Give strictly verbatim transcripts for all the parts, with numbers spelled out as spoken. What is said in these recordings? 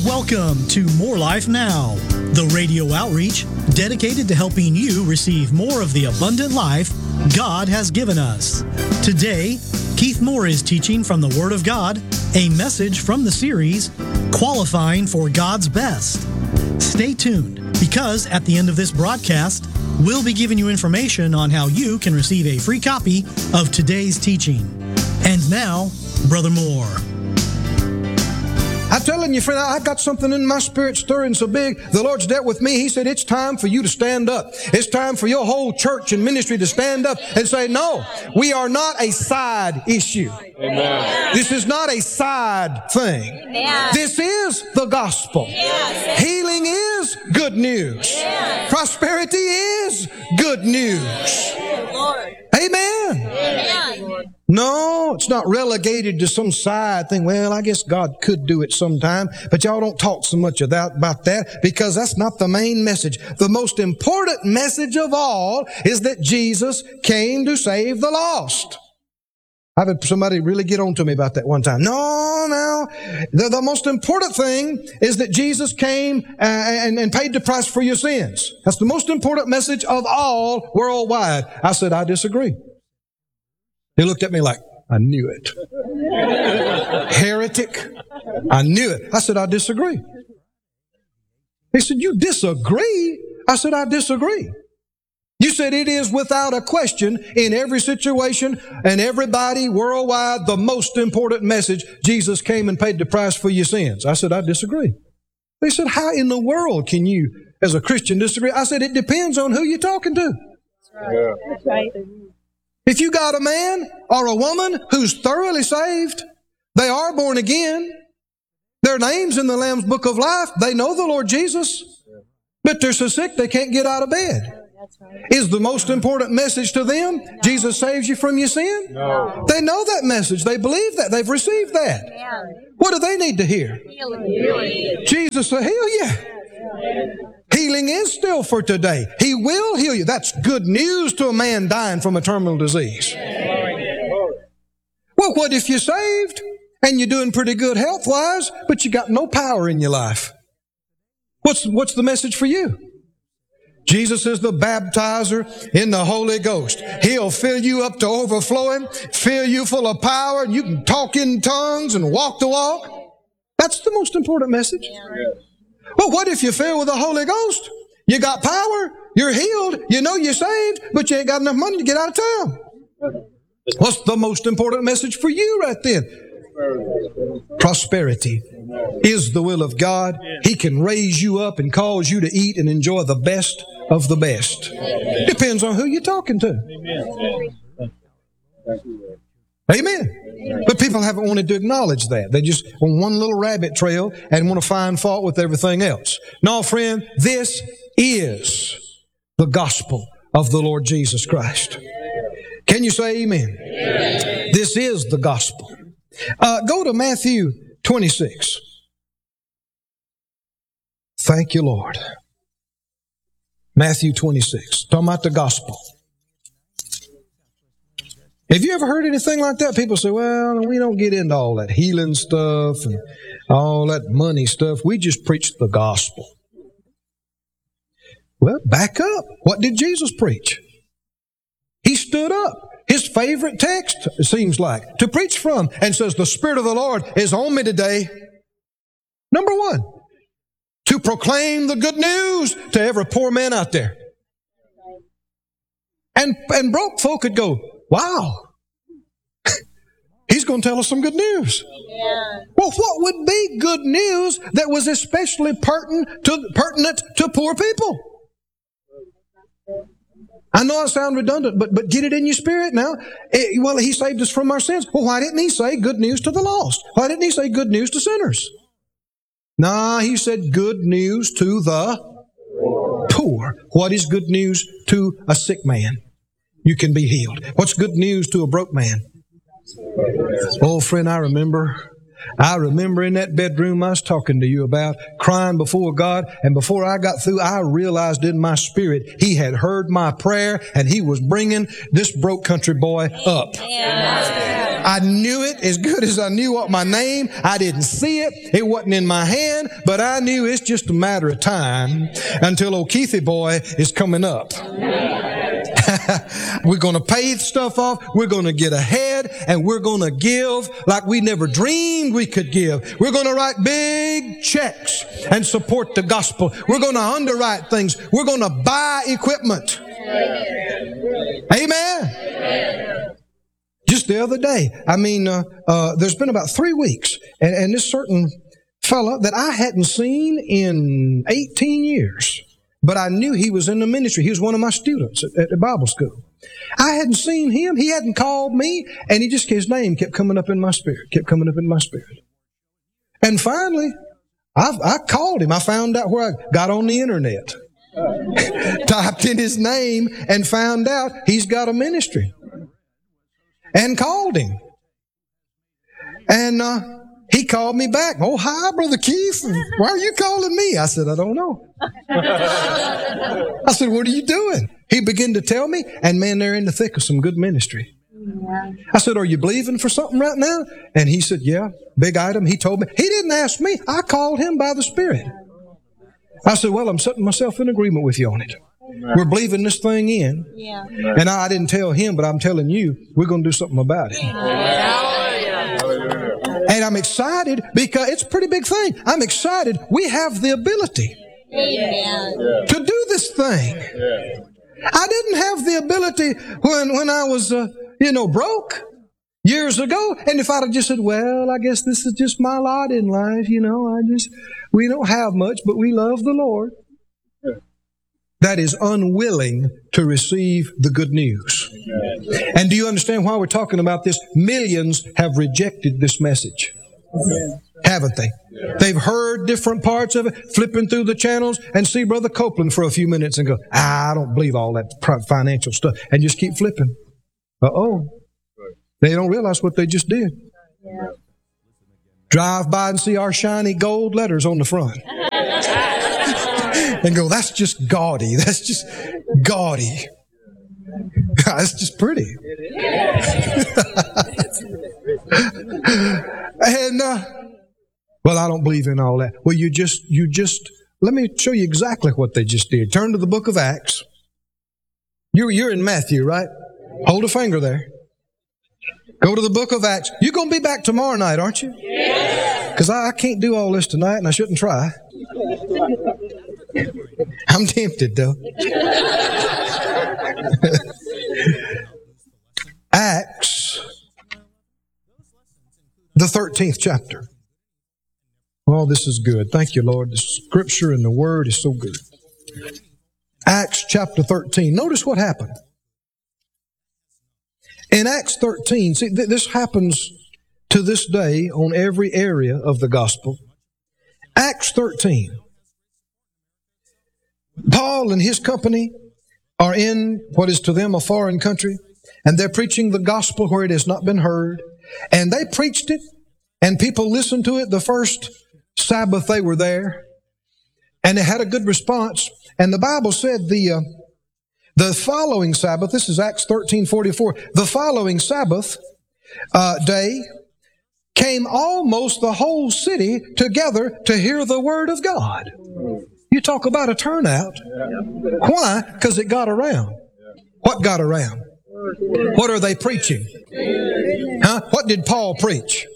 Welcome to More Life Now, the radio outreach dedicated to helping you receive more of the abundant life God has given us. Today, Keith Moore is teaching from the Word of God, a message from the series, Qualifying for God's Best. Stay tuned, because at the end of this broadcast, we'll be giving you information on how you can receive a free copy of today's teaching. And now, Brother Moore. I'm telling you, friend, I got something in my spirit stirring so big. The Lord's dealt with me. He said, it's time for you to stand up. It's time for your whole church and ministry to stand up and say, no, we are not a side issue. Amen. This is not a side thing. Amen. This is the gospel. Yes. Healing is good news. Yes. Prosperity is good news. Yes. Amen. Amen. No, it's not relegated to some side thing. Well, I guess God could do it sometime, but y'all don't talk so much about, about that, because that's not the main message. The most important message of all is that Jesus came to save the lost. I've had somebody really get on to me about that one time. No, no. The, the most important thing is that Jesus came uh, and, and paid the price for your sins. That's the most important message of all worldwide. I said, I disagree. He looked at me like, I knew it. Heretic. I knew it. I said, I disagree. He said, you disagree? I said, I disagree. You said it is without a question in every situation and everybody worldwide the most important message. Jesus came and paid the price for your sins. I said, I disagree. He said, how in the world can you as a Christian disagree? I said, it depends on who you're talking to. Yeah. That's right. If you got a man or a woman who's thoroughly saved, they are born again, their name's in the Lamb's Book of Life, they know the Lord Jesus, but they're so sick they can't get out of bed. That's right. Is the most important message to them, no. Jesus saves you from your sin? No. They know that message. They believe that. They've received that. Yeah. What do they need to hear? Healing. Healing. Jesus will heal you. Healing is still for today. He will heal you. That's good news to a man dying from a terminal disease. Well, what if you're saved and you're doing pretty good health-wise, but you got no power in your life? What's, what's the message for you? Jesus is the baptizer in the Holy Ghost. He'll fill you up to overflowing, fill you full of power, and you can talk in tongues and walk the walk. That's the most important message. Well, what if you're filled with the Holy Ghost? You got power, you're healed, you know you're saved, but you ain't got enough money to get out of town. What's the most important message for you right then? Prosperity is the will of God. He can raise you up and cause you to eat and enjoy the best of the best. Depends on who you're talking to. Amen. But people haven't wanted to acknowledge that. They just on one little rabbit trail and want to find fault with everything else. No, friend, this is the gospel of the Lord Jesus Christ. Can you say amen? Amen. This is the gospel. Uh, go to Matthew twenty-six. Thank you, Lord. Matthew twenty-six. Talking about the gospel. Have you ever heard anything like that? People say, well, we don't get into all that healing stuff and all that money stuff. We just preach the gospel. Well, back up. What did Jesus preach? He stood up. His favorite text, it seems like, to preach from, and says, the Spirit of the Lord is on me today. Number one, to proclaim the good news to every poor man out there. And, and broke folk could go, wow, he's going to tell us some good news. Yeah. Well, what would be good news that was especially pertinent to, pertinent to poor people? I know I sound redundant, but, but get it in your spirit now. It, well, he saved us from our sins. Well, why didn't he say good news to the lost? Why didn't he say good news to sinners? Nah, he said good news to the poor. What is good news to a sick man? You can be healed. What's good news to a broke man? Oh, friend, I remember I remember in that bedroom I was talking to you about, crying before God, and before I got through, I realized in my spirit He had heard my prayer, and He was bringing this broke country boy up. Yeah. I knew it as good as I knew what my name. I didn't see it. It wasn't in my hand, but I knew it's just a matter of time until old Keithy boy is coming up. We're going to pay stuff off. We're going to get ahead, and we're going to give like we never dreamed we could give. We're going to write big checks and support the gospel. We're going to underwrite things. We're going to buy equipment. Amen. Amen. Just the other day, I mean, uh, uh, there's been about three weeks, and, and this certain fella that I hadn't seen in eighteen years, but I knew he was in the ministry. He was one of my students at, at the Bible school. I hadn't seen him. He hadn't called me, and he just, his name kept coming up in my spirit, kept coming up in my spirit. And finally, I, I called him. I found out where I got on the internet, typed in his name, and found out he's got a ministry, and called him. And uh, he called me back. Oh, hi, Brother Keith. Why are you calling me? I said, I don't know. I said, what are you doing? He began to tell me, and man, they're in the thick of some good ministry. I said, are you believing for something right now? And he said, yeah, big item. He told me. He didn't ask me. I called him by the Spirit. I said, well, I'm setting myself in agreement with you on it. We're believing this thing in. Yeah. And I, I didn't tell him, but I'm telling you, we're going to do something about it. Yeah. And I'm excited because it's a pretty big thing. I'm excited. We have the ability yeah. to do this thing. Yeah. I didn't have the ability when, when I was, uh, you know, broke years ago. And if I'd have just said, well, I guess this is just my lot in life, you know, I just, we don't have much, but we love the Lord. That is unwilling to receive the good news. And do you understand why we're talking about this? Millions have rejected this message. Haven't they? They've heard different parts of it, flipping through the channels, and see Brother Copeland for a few minutes and go, ah, I don't believe all that financial stuff, and just keep flipping. Uh-oh. They don't realize what they just did. Drive by and see our shiny gold letters on the front. And go, that's just gaudy. That's just gaudy. That's just pretty. And, uh, well, I don't believe in all that. Well, you just, you just, let me show you exactly what they just did. Turn to the book of Acts. You're, you're in Matthew, right? Hold a finger there. Go to the book of Acts. You're going to be back tomorrow night, aren't you? Because I, I can't do all this tonight, and I shouldn't try. I'm tempted, though. Acts, the thirteenth chapter. Oh, this is good. Thank you, Lord. The Scripture and the Word is so good. Acts chapter thirteen. Notice what happened. In Acts thirteen, see, th- this happens to this day on every area of the gospel. Acts thirteen. Paul and his company are in what is to them a foreign country, and they're preaching the gospel where it has not been heard. And they preached it, and people listened to it the first Sabbath they were there, and they had a good response. And the Bible said the uh, the following Sabbath, this is Acts thirteen forty-four, the following Sabbath uh, day came almost the whole city together to hear the word of God. You talk about a turnout. Why? Because it got around. What got around? What are they preaching? Huh? What did Paul preach?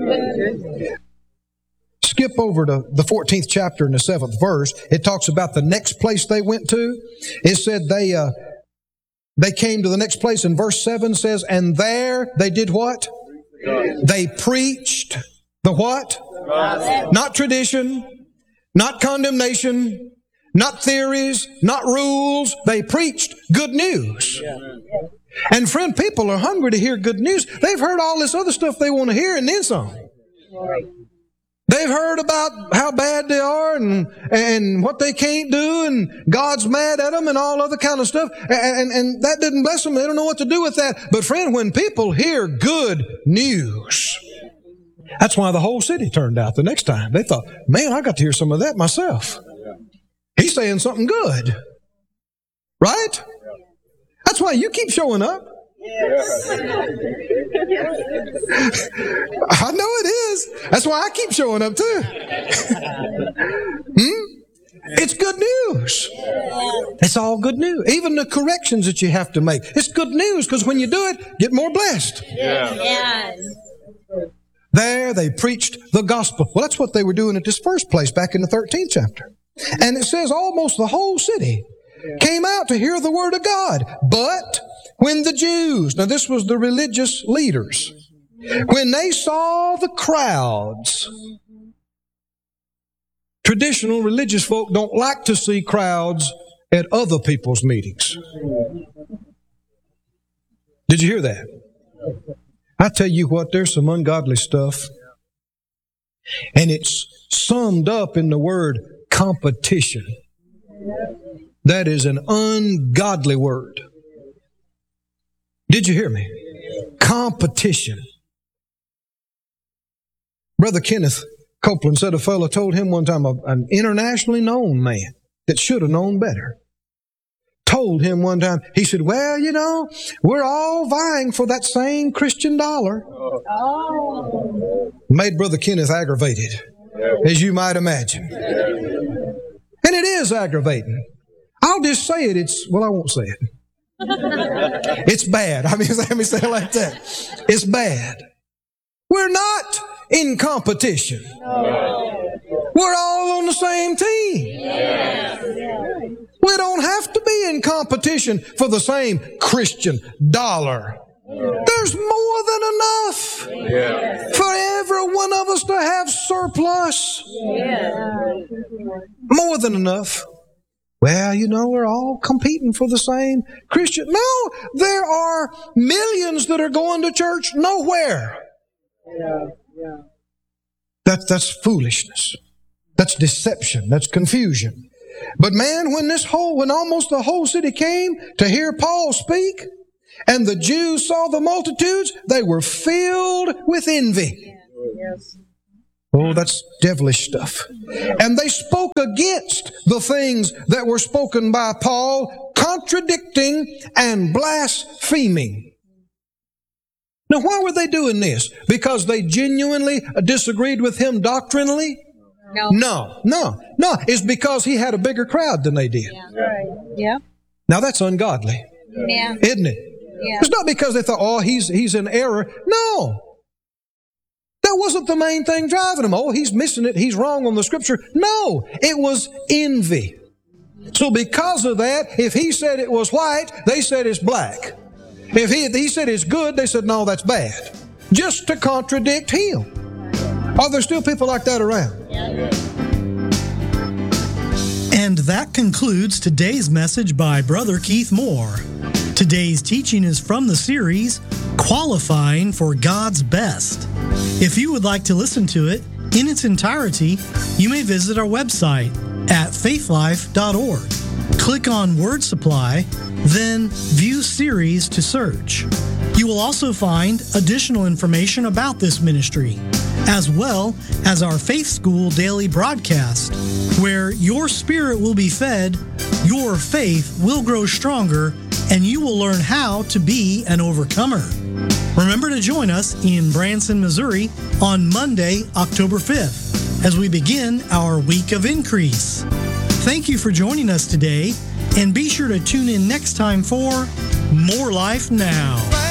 Skip over to the fourteenth chapter and the seventh verse. It talks about the next place they went to. It said they uh, they came to the next place, and verse seven says, and there they did what? They preached the what? Not tradition. Not condemnation, not theories, not rules. They preached good news. And friend, people are hungry to hear good news. They've heard all this other stuff they want to hear and then some. They've heard about how bad they are and, and what they can't do and God's mad at them and all other kind of stuff. And, and, and that didn't bless them. They don't know what to do with that. But friend, when people hear good news, That's why the whole city turned out the next time. They thought, man, I got to hear some of that myself. He's saying something good. Right? That's why you keep showing up. I know it is. That's why I keep showing up too. hmm? It's good news. It's all good news. Even the corrections that you have to make. It's good news because when you do it, you get more blessed. Yeah. Yes. There they preached the gospel. Well, that's what they were doing at this first place back in the thirteenth chapter. And it says almost the whole city came out to hear the word of God. But when the Jews, now this was the religious leaders, when they saw the crowds, traditional religious folk don't like to see crowds at other people's meetings. Did you hear that? I tell you what, there's some ungodly stuff. And it's summed up in the word competition. That is an ungodly word. Did you hear me? Competition. Brother Kenneth Copeland said a fellow told him one time, an internationally known man that should have known better, told him one time, he said, well, you know, we're all vying for that same Christian dollar. Oh. Made Brother Kenneth aggravated, as you might imagine. And it is aggravating. I'll just say it. It's, well, I won't say it. It's bad. I mean, let me say it like that. It's bad. We're not in competition. No. We're all on the same team. Yeah. We don't have to be in competition for the same Christian dollar. There's more than enough yeah. for every one of us to have surplus. Yeah. More than enough. Well, you know, we're all competing for the same Christian. No, there are millions that are going to church nowhere. Yeah, yeah. That, that's foolishness. That's deception. That's confusion. But man, when this whole, when almost the whole city came to hear Paul speak, and the Jews saw the multitudes, they were filled with envy. Yes. Oh, that's devilish stuff. And they spoke against the things that were spoken by Paul, contradicting and blaspheming. Now, why were they doing this? Because they genuinely disagreed with him doctrinally? No. No, no, no. It's because he had a bigger crowd than they did. Yeah. Right. Yeah. Now, that's ungodly. Yeah. Isn't it? Yeah. It's not because they thought, oh, he's he's in error. No. That wasn't the main thing driving him. Oh, he's missing it. He's wrong on the scripture. No, it was envy. So because of that, if he said it was white, they said it's black. If he, he said it's good, they said, no, that's bad. Just to contradict him. Are there still people like that around? And that concludes today's message by Brother Keith Moore. Today's teaching is from the series, Qualifying for God's Best. If you would like to listen to it in its entirety, you may visit our website at faith life dot org. Click on Word Supply, then View Series to search. You will also find additional information about this ministry, as well as our Faith School daily broadcast, where your spirit will be fed, your faith will grow stronger, and you will learn how to be an overcomer. Remember to join us in Branson, Missouri on Monday, October fifth, as we begin our Week of Increase. Thank you for joining us today, and be sure to tune in next time for More Life Now.